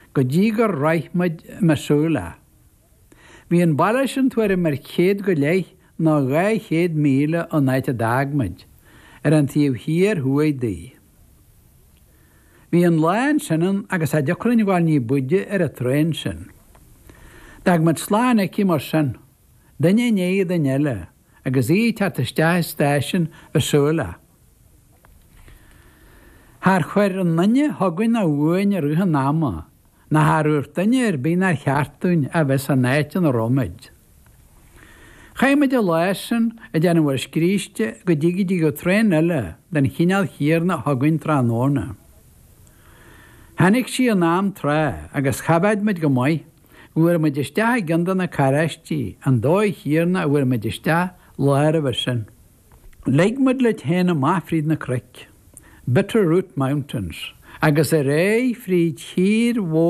go dtí gur raithmuid masúla. Bhí an bailais an tuair mar 100 go léith ná 200 míle ó naite dagmuid, an tíomh hir thuaid dí. Bhí an láin sinan agus a deocrann gháil ní buide a tréin sin. Dagmuid sláán aici mar sin, duine néad an eile, agus í teartaisteach stáisisin asúla. Thar chuir an nunne thugann a bhuain a rutha náma, na thar duine bíon ar cheartún a bheits a náit an romid. Chaimiid a láisin a déanamhar scríiste go dtí go tréin eile den chinál chiarna thugann tránóna. Hanig sí an nám trá agus chabaid muid go maiid, bhuair muid isteach gandan na caristí an dóid chiarna a bhuair muid isteach láir a bhesin. Leigmuid le théna máfríd na cric, Bitterroot Mountains, agus a ré fríd hir